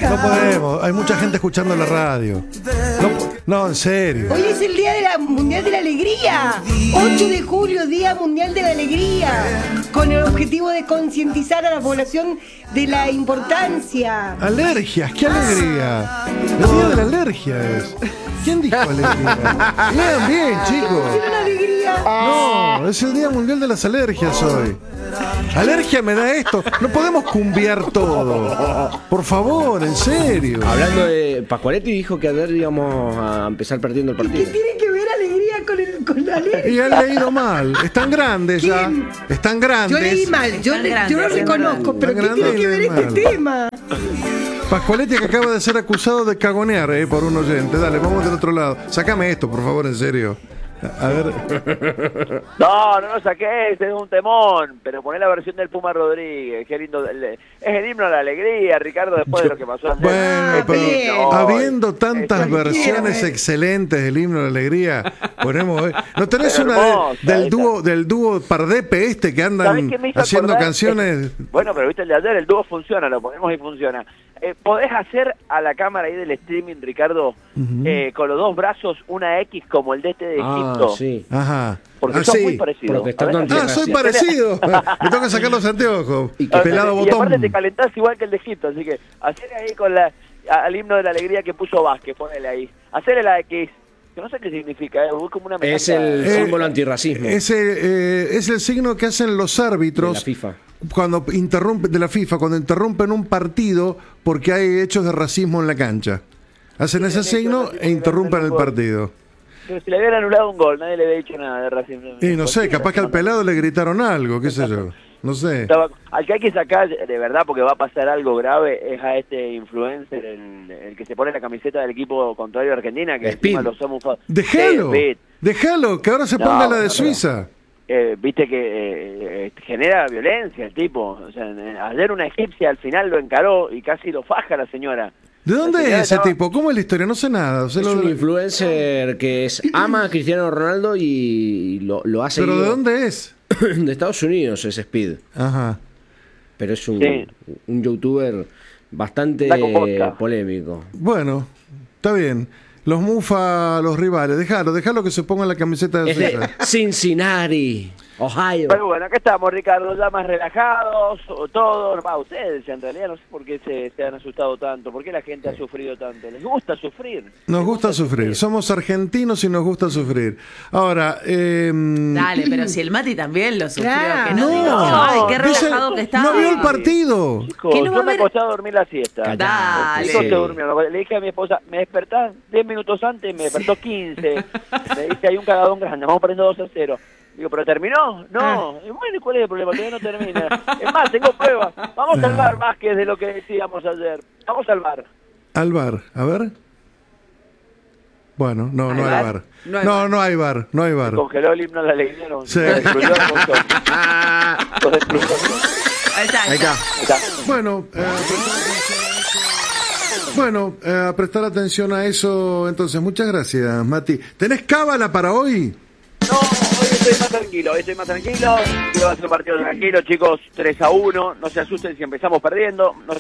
No podemos, hay mucha gente escuchando la radio. No, en serio. Hoy es el Día Mundial de la Alegría. 8 de julio, Día Mundial de la Alegría. Con el objetivo de concientizar a la población de la importancia. Alergias, qué alegría. El día de la alergia es. ¿Quién dijo alegría? Lean bien, chicos. ¿Tiene una alegría? No, es el Día Mundial de las Alergias hoy. Alergia me da esto. No podemos cumbiar todo. Por favor, en serio. Hablando de Pascualetti, dijo que ayer íbamos a empezar perdiendo el ¿Qué partido. tiene que ver alegría con la alegría? Y han leído mal. Están grandes ya. ¿Quién? Están grandes. Yo leí mal, yo lo reconozco, pero ¿qué tiene que ver este tema? Pascualetti que acaba de ser acusado de cagonear por un oyente. Dale, vamos del otro lado. Sácame esto, por favor, en serio. A ver. No lo saqué, ese es un temón, pero poné la versión del Puma Rodríguez, qué lindo, es el himno a la alegría, Ricardo, después de lo que pasó ayer. Bueno, pero bien. habiendo tantas Es versiones bien. excelentes del himno a la alegría, ponemos hoy. ¿No tenés Pero una hermosa del dúo Pardepe que ¿Sabés andan qué me hizo haciendo acordar? canciones? Bueno, pero viste el de ayer, el dúo funciona, lo ponemos y funciona. ¿Podés hacer a la cámara ahí del streaming, Ricardo, con los dos brazos una X como el de este de Egipto? Sí. Ajá. Porque Ah, son sí. muy parecidos. Protestando A ver, Ah, soy parecido. Me tengo que sacar los anteojos. Pelado y aparte te botón. calentás igual que el de Egipto, así que hacer ahí con al himno de la alegría que puso Vázquez, ponele ahí. Hacerle la X, que no sé qué significa, es como una Es metáfora. el símbolo antirracismo Es el signo que hacen los de árbitros la FIFA. cuando interrumpen un partido porque hay hechos de racismo en la cancha. Hacen ese signo e interrumpen el partido. Pero si le habían anulado un gol, nadie le había dicho nada de racismo. Y no sé, capaz que al pelado le gritaron algo, qué sé yo. No sé. Al que hay que sacar, de verdad, porque va a pasar algo grave, es a este influencer, el que se pone la camiseta del equipo contrario a Argentina, que Speed. encima lo somos... Déjalo, Sí, Speed. déjalo, que ahora se ponga la de Suiza. Viste que genera violencia el tipo. O sea, ayer una egipcia al final lo encaró y casi lo faja la señora. ¿De dónde La es señora ese estaba- tipo? ¿Cómo es la historia? No sé nada. Es un influencer que ama a Cristiano Ronaldo y lo hace. ¿Pero de dónde es? De Estados Unidos es Speed. Ajá. Pero es un, Sí. un youtuber bastante Está con vodka. polémico. Bueno, está bien. Los mufa a los rivales. Déjalo que se ponga la camiseta de Es de Suiza. Cincinnati, Ohio. Pero bueno, acá estamos, Ricardo, ya más relajados, o todos, ustedes en realidad no sé por qué se han asustado tanto, por qué la gente ha sufrido tanto. ¿Les gusta sufrir? Nos ¿Les gusta sufrir. Somos argentinos y nos gusta sufrir. Ahora, Dale, pero si el Mati también lo sufrió, Claro. que no, No, diga, ay, qué dice, relajado que está. no vio el partido. Chicos, ¿Qué no va yo a me ver? acosté a dormir la siesta. Dale. Chicos, Sí. se durmió. Le dije a mi esposa, ¿me despertás 10 minutos antes? Me despertó 15. Me dice, hay un cagadón grande, vamos perdiendo 2-0. Digo, ¿pero terminó? No. Y bueno, ¿y cuál es el problema? Todavía no termina. Es más, tengo pruebas. Vamos al bar más que de lo que decíamos ayer. Vamos al bar. Al bar, a ver. Bueno, no hay bar? bar. No hay No hay bar, no hay bar. Congeló el himno a la alegría. No, Sí. Lo destruyó el montón. Lo destruyó. Ahí está. Ahí está. Ahí está. Bueno, a prestar atención a eso. Entonces, muchas gracias, Mati. ¿Tenés cábala para hoy? No, hoy estoy más tranquilo, quiero hacer un partido tranquilo, chicos, 3-1, no se asusten si empezamos perdiendo, va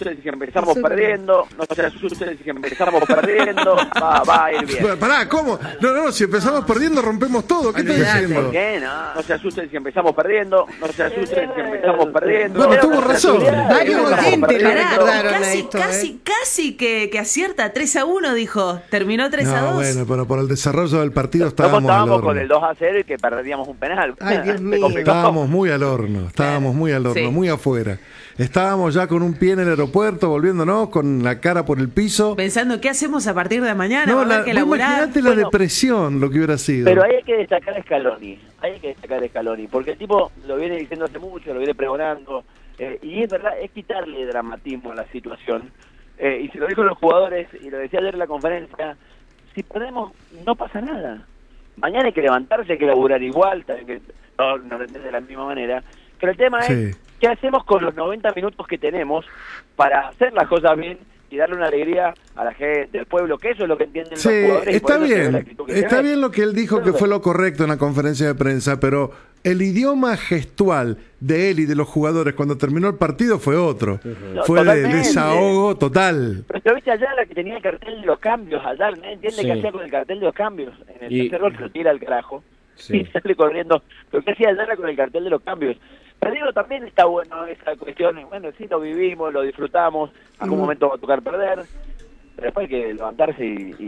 a ir bien. Pará, ¿cómo? No, si empezamos perdiendo rompemos todo. ¿Qué estás Olvidate. diciendo? ¿Por qué no se asusten si empezamos perdiendo, Bueno, tuvo razón. Varios oyentes Pará, recordaron casi, esto. casi que acierta. 3-1 dijo. Terminó 3-2. No, bueno, pero por el desarrollo del partido No estábamos al contábamos horno. con el 2-0 y que perdíamos un penal. Ay, Dios Se mío. complicó. Estábamos muy al horno, Sí. muy afuera. Estábamos ya con un pie en el aeropuerto, volviéndonos con la cara por el piso. Pensando, ¿qué hacemos a partir de mañana? No, ¿Va a haber que vos laburar? imaginate la Bueno, depresión, lo que hubiera sido. Pero ahí hay que destacar a Scaloni, porque el tipo lo viene diciendo hace mucho, lo viene pregonando, y es verdad, es quitarle dramatismo a la situación, y se lo dijo a los jugadores, y lo decía ayer en la conferencia, si perdemos no pasa nada, mañana hay que levantarse, hay que laburar igual, también que no lo entiende de la misma manera, pero el tema Sí. es, ¿qué hacemos con los 90 minutos que tenemos para hacer las cosas bien y darle una alegría a la gente, al pueblo, que eso es lo que entienden Sí, los jugadores. y por está eso se ve la bien. actitud que Está se ve. bien lo que él dijo, que fue lo correcto en la conferencia de prensa, pero el idioma gestual de él y de los jugadores cuando terminó el partido fue otro. No, Fue de totalmente. desahogo total. Pero viste allá la que tenía el cartel de los cambios, allá, ¿no entiende Sí. qué hacía con el cartel de los cambios? En el Y- tercer gol se lo tira al carajo Sí. y sale corriendo. Pero qué hacía allá con el cartel de los cambios. Pero digo, también está bueno esa cuestión, y bueno, sí, lo vivimos, lo disfrutamos, en algún momento va a tocar perder, pero después hay que levantarse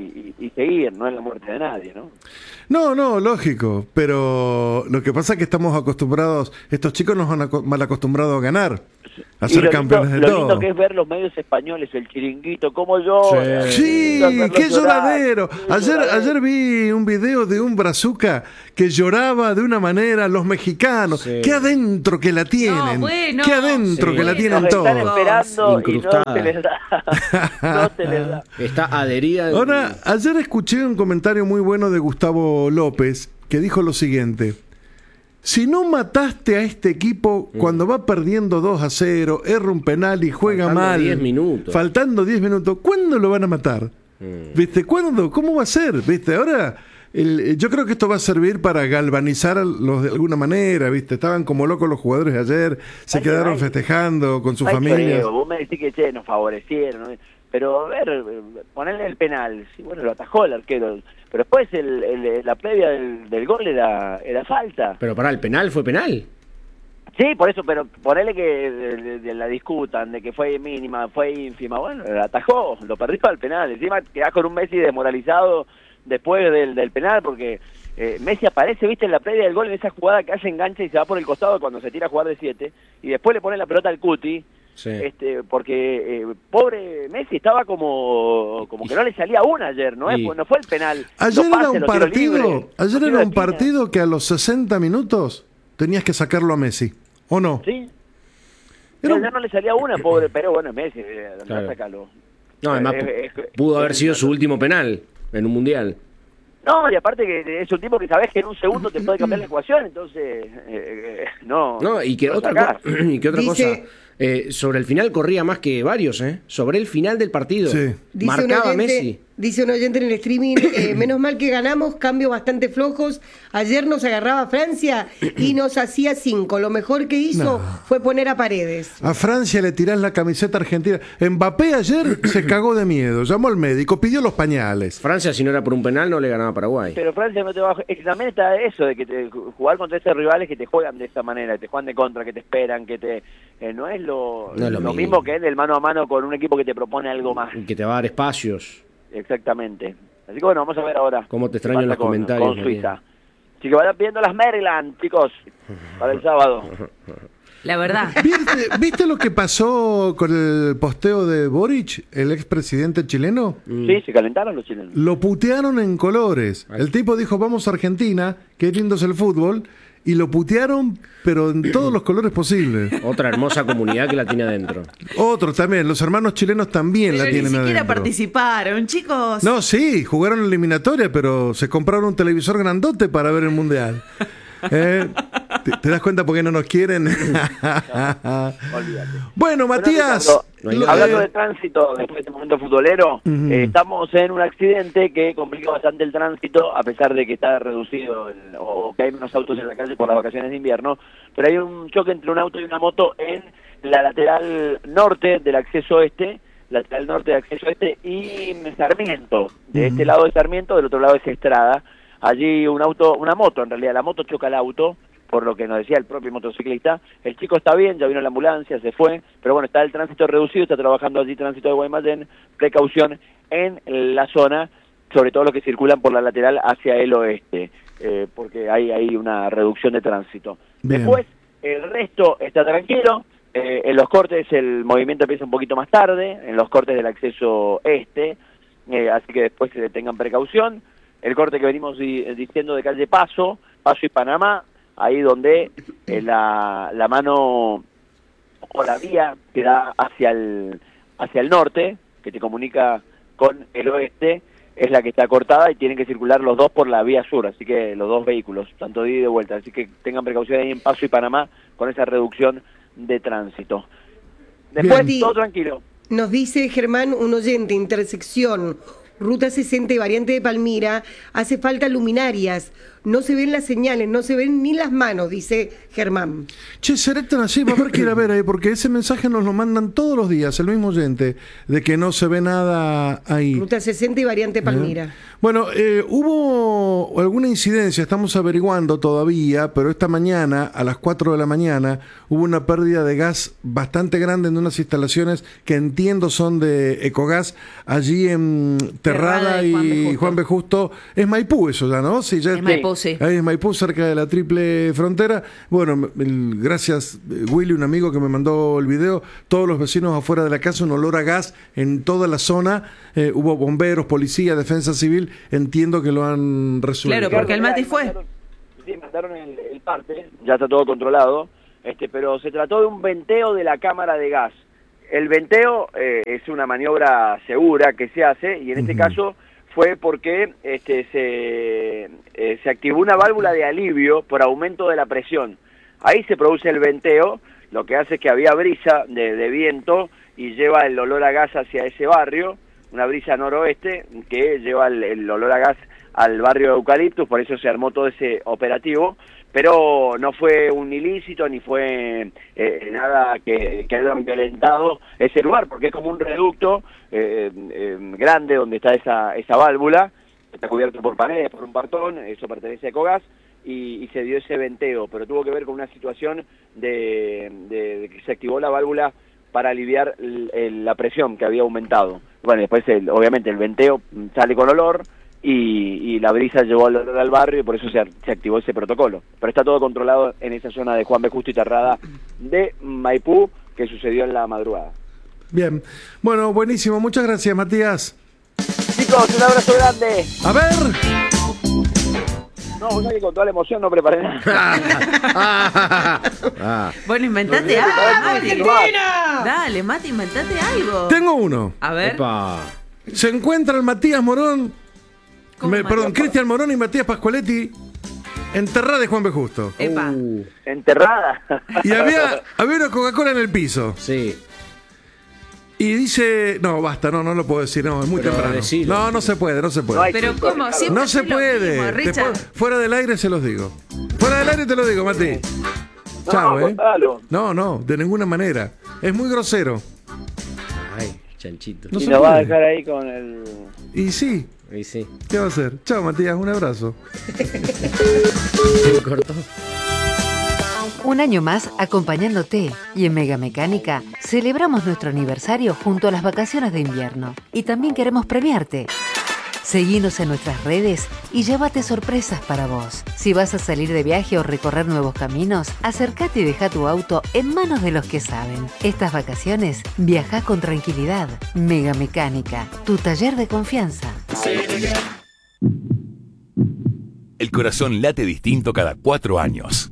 y seguir, no es la muerte de nadie, ¿no? No, lógico, pero lo que pasa es que estamos acostumbrados, estos chicos nos han mal acostumbrado a ganar, a Y ser lo campeones lindo, de lo lindo todo. que es ver los medios españoles, el Chiringuito, cómo llora. Sí, Verlos qué llorar, lloradero. qué Ayer lloradero. vi un video de un brazuca que lloraba de una manera los mexicanos. Sí. Qué adentro que la tienen. bueno. Qué adentro Sí. que la tienen Nos están todos. esperando y no Incrustada. se les da. No se les da. Está adherida. Ahora, ayer escuché un comentario muy bueno de Gustavo López que dijo lo siguiente. Si no mataste a este equipo cuando va perdiendo 2-0, erra un penal y juega Faltando mal, 10 minutos. faltando 10 minutos, ¿cuándo lo van a matar? ¿Viste? ¿Cuándo? ¿Cómo va a ser? ¿Viste? Ahora, yo creo que esto va a servir para galvanizar a los de alguna manera, ¿viste? Estaban como locos los jugadores ayer, se Ay, quedaron ay. festejando con sus Ay, familias. choreo, vos me decís que che, nos favorecieron, ¿no? Pero a ver, ponerle el penal, sí, bueno, lo atajó el arquero, pero después la previa del gol era falta. Pero pará, el penal fue penal. Sí, por eso, pero ponerle que de la discutan, de que fue mínima, fue ínfima, bueno, la atajó, lo perdió al penal, encima quedás con un Messi desmoralizado después del penal, porque Messi aparece, viste, en la previa del gol, en esa jugada que hace engancha y se va por el costado cuando se tira a jugar de 7, y después le pone la pelota al Cuti, Sí. porque pobre Messi estaba como que no le salía una ayer, ¿no? Y- No fue el penal. Ayer los era pases, un los tiros partido, libres, los ayer tiros era de un esquina. partido que a los 60 minutos tenías que sacarlo a Messi, ¿o no? Sí. Era un- Ayer no le salía una, pobre, pero bueno, Messi, andá, Claro. sácalo. No, además pudo haber sido su último penal en un mundial. No, y aparte que es un tipo que sabés que en un segundo te puede cambiar la ecuación, entonces no. No, y que lo otra, sacás. y que otra Dice- cosa, sobre el final corría más que varios, sobre el final del partido. Sí. Marcaba Messi. Dice un oyente en el streaming, menos mal que ganamos, cambios bastante flojos. Ayer nos agarraba Francia y nos hacía 5. Lo mejor que hizo fue poner a Paredes. A Francia le tirás la camiseta argentina. Mbappé ayer se cagó de miedo, llamó al médico, pidió los pañales. Francia, si no era por un penal, no le ganaba a Paraguay. Pero Francia no te va también está eso de que jugar contra estos rivales que te juegan de esta manera, que te juegan de contra, que te esperan, que te no es lo No es lo mismo. mismo que el mano a mano con un equipo que te propone algo más. Y que te va a dar espacios. Exactamente. Así que bueno, vamos a ver ahora. Cómo te qué extraño en pasa los comentarios, con María. Suiza. Así que vayan pidiendo las Maryland, chicos, para el sábado. La verdad. ¿Viste lo que pasó con el posteo de Boric, el expresidente chileno? Sí, se calentaron los chilenos. Lo putearon en colores. El tipo dijo, vamos a Argentina, qué lindo es el fútbol, y lo putearon, pero en todos los colores posibles. Otra hermosa comunidad que la tiene adentro. Otros también, los hermanos chilenos también la Pero ni tienen siquiera adentro. participaron, chicos. No, sí, jugaron en eliminatoria, pero se compraron un televisor grandote para ver el Mundial. ¿Te das cuenta por qué no nos quieren? Olvídate. Bueno, Matías. Ricardo, no hay lo- nada. hablando de tránsito, después de este momento futbolero, estamos en un accidente que complica bastante el tránsito, a pesar de que está reducido o que hay menos autos en la calle por las vacaciones de invierno, pero hay un choque entre un auto y una moto en la lateral norte del acceso este, lateral norte del acceso este y Sarmiento. De este lado es Sarmiento, del otro lado es Estrada. Allí una moto, en realidad, la moto choca al auto, por lo que nos decía el propio motociclista. El chico está bien, ya vino la ambulancia, se fue, pero bueno, está el tránsito reducido, está trabajando allí tránsito de Guaymallén, precaución en la zona, sobre todo los que circulan por la lateral hacia el oeste, porque hay una reducción de tránsito. Bien. Después, el resto está tranquilo, en los cortes el movimiento empieza un poquito más tarde, en los cortes del acceso este, así que después tengan precaución. El corte que venimos diciendo de calle Paso y Panamá, ahí donde la mano o la vía que da hacia el norte, que te comunica con el oeste, es la que está cortada y tienen que circular los dos por la vía sur, así que los dos vehículos, tanto de ida y de vuelta, así que tengan precaución ahí en Paso y Panamá con esa reducción de tránsito. Después, Bien. todo tranquilo. Nos dice Germán, un oyente, intersección, Ruta 60 y variante de Palmira, hace falta luminarias. No se ven las señales, no se ven ni las manos, dice Germán. Che, ¿será tan así? Va a haber que ir a ver ahí, porque ese mensaje nos lo mandan todos los días, el mismo oyente, de que no se ve nada ahí. Ruta 60 y variante Palmira. Bueno, hubo alguna incidencia, estamos averiguando todavía, pero esta mañana, a las 4 de la mañana, hubo una pérdida de gas bastante grande en unas instalaciones que entiendo son de Ecogas, allí en Terrada y Juan B. Justo. Es Maipú eso ya, ¿no? Sí, ya Es Maipú, sí. Ahí es Maipú, cerca de la triple frontera. Bueno, gracias Willy, un amigo que me mandó el video. Todos los vecinos afuera de la casa, un olor a gas en toda la zona. Hubo bomberos, policía, defensa civil. Entiendo que lo han resuelto. Claro, porque el Mati fue. Sí, mandaron el parte, ya está todo controlado, pero se trató de un venteo de la cámara de gas. El venteo es una maniobra segura que se hace, y en este caso fue porque se activó una válvula de alivio por aumento de la presión. Ahí se produce el venteo, lo que hace que había brisa de viento y lleva el olor a gas hacia ese barrio, una brisa noroeste que lleva el olor a gas al barrio de Eucaliptus, por eso se armó todo ese operativo, pero no fue un ilícito ni fue nada que hayan violentado ese lugar, porque es como un reducto grande donde está esa válvula, está cubierto por paredes, por un portón, eso pertenece a Ecogas, y se dio ese venteo, pero tuvo que ver con una situación de que se activó la válvula para aliviar la presión que había aumentado. Bueno, después obviamente el venteo sale con olor, y la brisa llevó el olor al barrio y por eso se activó ese protocolo. Pero está todo controlado en esa zona de Juan B. Justo y Terrada de Maipú, que sucedió en la madrugada. Bien. Bueno, buenísimo. Muchas gracias, Matías. Chicos, un abrazo grande. A ver. No, no, con toda la emoción no preparé nada. Bueno, inventate algo. Dale, Mati, inventate algo. Tengo uno. A ver. Epa. Se encuentran Matías Morón, ¿Cómo, perdón, Matías? Cristian Morón y Matías Pascualetti en Terrada de Juan B. Justo. Epa. Enterrada. Y había una Coca-Cola en el piso. Sí. Y dice, no, basta, no lo puedo decir, no, es muy Pero temprano. decilo. No se puede. No hay Pero chicos, ¿cómo? Ricardo. Siempre No se haces lo puede. mismo, Richard. Después, fuera del aire se los digo. Fuera del aire te lo digo, Mati. Chao, contalo. No, de ninguna manera. Es muy grosero. Ay, chanchito. No Y se nos va a puede. dejar ahí con el... Y sí, Y sí. ¿qué va a hacer? Chao, Matías, un abrazo. Se cortó. Un año más acompañándote, y en Mega Mecánica celebramos nuestro aniversario junto a las vacaciones de invierno. Y también queremos premiarte. Seguinos en nuestras redes y llévate sorpresas para vos. Si vas a salir de viaje o recorrer nuevos caminos, acércate y deja tu auto en manos de los que saben. Estas vacaciones, viaja con tranquilidad. Mega Mecánica, tu taller de confianza. El corazón late distinto cada 4 años.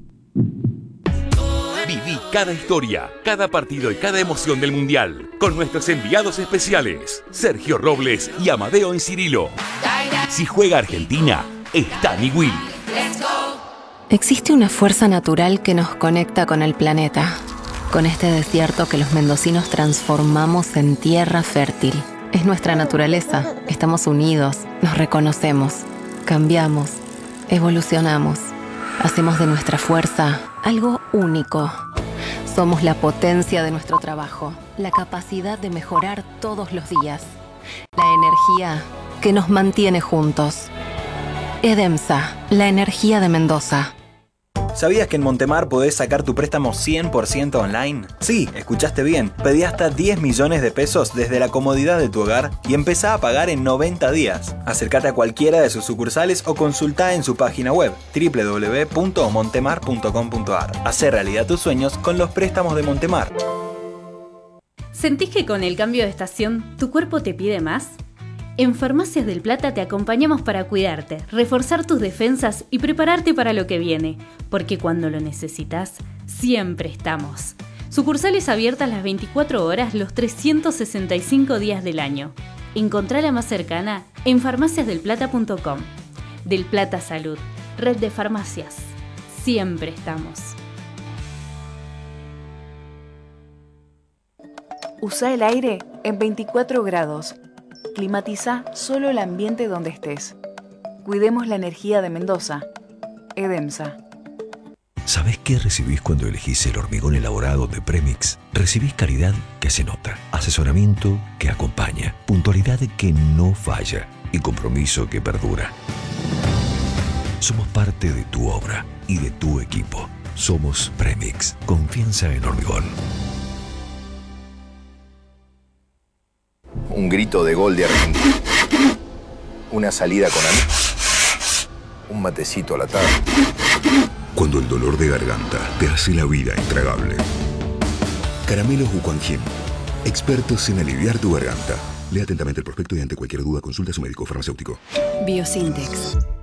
Viví cada historia, cada partido y cada emoción del Mundial con nuestros enviados especiales, Sergio Robles y Amadeo Incirilo. Si juega Argentina, está mi Will. Existe una fuerza natural que nos conecta con el planeta, con este desierto que los mendocinos transformamos en tierra fértil. Es nuestra naturaleza, estamos unidos, nos reconocemos, cambiamos, evolucionamos. Hacemos de nuestra fuerza algo único. Somos la potencia de nuestro trabajo, la capacidad de mejorar todos los días, la energía que nos mantiene juntos. Edemsa, la energía de Mendoza. ¿Sabías que en Montemar podés sacar tu préstamo 100% online? Sí, escuchaste bien. Pedí hasta 10 millones de pesos desde la comodidad de tu hogar y empezá a pagar en 90 días. Acércate a cualquiera de sus sucursales o consultá en su página web www.montemar.com.ar. Hacé realidad tus sueños con los préstamos de Montemar. ¿Sentís que con el cambio de estación tu cuerpo te pide más? En Farmacias del Plata te acompañamos para cuidarte, reforzar tus defensas y prepararte para lo que viene, porque cuando lo necesitas, siempre estamos. Sucursales abiertas las 24 horas los 365 días del año. Encontrá la más cercana en farmaciasdelplata.com. Del Plata Salud, red de farmacias. Siempre estamos. Usa el aire en 24 grados. Climatiza solo el ambiente donde estés. Cuidemos la energía de Mendoza. Edemsa. ¿Sabés qué recibís cuando elegís el hormigón elaborado de Premix? Recibís calidad que se nota, asesoramiento que acompaña, puntualidad que no falla y compromiso que perdura. Somos parte de tu obra y de tu equipo. Somos Premix. Confianza en hormigón. Un grito de gol de Argentina. Una salida con amigos. Un matecito a la tarde. Cuando el dolor de garganta te hace la vida intragable. Caramelos Wuquanjin. Expertos en aliviar tu garganta. Lea atentamente el prospecto y ante cualquier duda consulta a su médico farmacéutico. Biosintex.